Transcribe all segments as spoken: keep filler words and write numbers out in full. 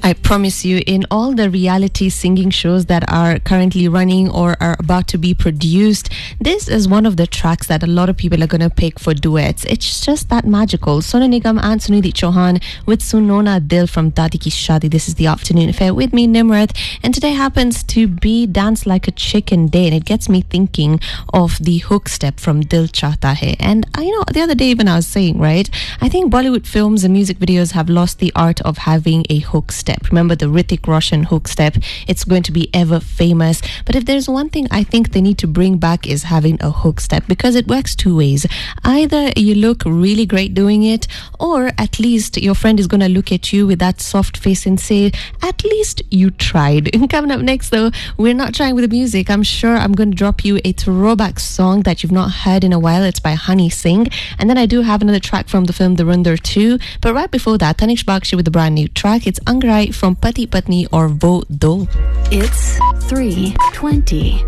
I promise you, in all the reality singing shows that are currently running or are about to be produced, this is one of the tracks that a lot of people are going to pick for duets. It's just that magical. Sonu Nigam and Sunidhi Chauhan with Sunona Dil from Dadi Ki Shadi. This is the Afternoon Affair with me, Nimrat, and today happens to be Dance Like a Chicken Day, and it gets me thinking of the hook step from Dil Chahta Hai. And uh, you know, the other day even I was saying, right, I think Bollywood films and music videos have lost the art of having a hook step. Remember the Hrithik Roshan hook step? It's going to be ever famous. But if there's one thing I think they need to bring back is having a hook step, because it works two ways. Either you look really great doing it, or at least your friend is going to look at you with that soft face and say, at least you tried. Coming up next though, we're not trying with the music. I'm sure I'm going to drop you a throwback song that you've not heard in a while. It's by Honey Singh. And then I do have another track from the film Dhurandhar two. But right before that, Tanish Bakshi with a brand new track. It's Angrai from Pati Patni or Wo Do. It's three twenty.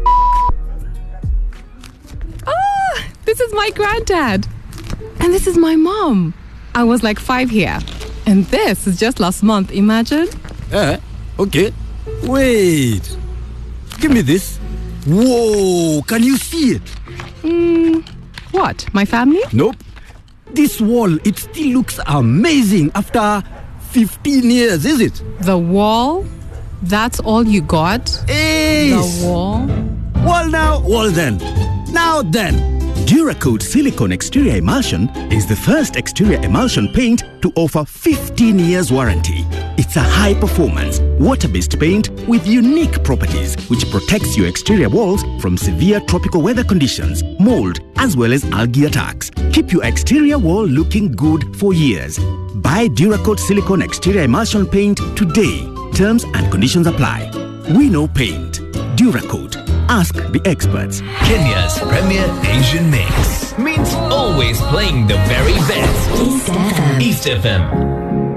Oh, this is my granddad. And this is my mom. I was like five here. And this is just last month, imagine? Uh, okay. Wait. Give me this. Whoa, can you see it? Hmm, what, my family? Nope. This wall, it still looks amazing after fifteen years, is it? The wall? That's all you got? Ace. The wall? Wall now, wall then. Now then. Duracoat Silicone Exterior Emulsion is the first exterior emulsion paint to offer fifteen years warranty. It's a high-performance, water-based paint with unique properties which protects your exterior walls from severe tropical weather conditions, mold, as well as algae attacks. Keep your exterior wall looking good for years. Buy Duracoat Silicone Exterior Emulsion paint today. Terms and conditions apply. We know paint. Duracoat. Ask the experts. Kenya's premier Asian mix means always playing the very best. East F M. East F M.